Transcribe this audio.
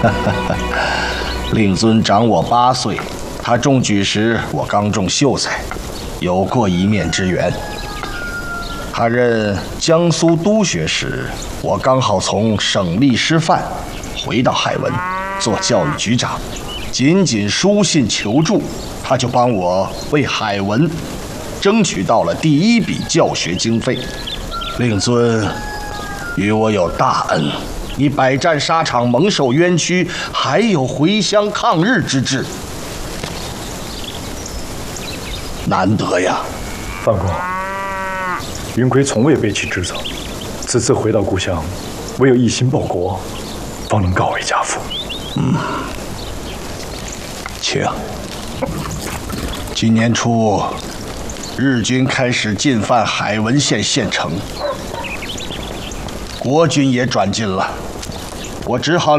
令尊长我8岁，他中举时我刚中秀才，有过一面之缘。他任江苏督学时，我刚好从省吏师范回到海文，做教育局长，仅仅书信求助，他就帮我为海文争取到了第1笔教学经费。令尊与我有大恩，你百战沙场，蒙受冤屈，还有回乡抗日之志，难得呀！ 范公，云奎从未背弃职责，此次回到故乡，唯有一心报国，方能告慰家父。 请。今年初，日军开始进犯海文县县城，国军也转进了，我只好